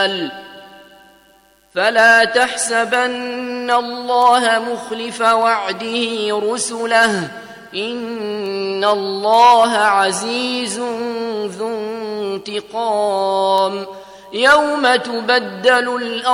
المال فلا تحسبن الله مخلف وعده رسله إن الله عزيز ذو انتقام يوم تبدل الأرض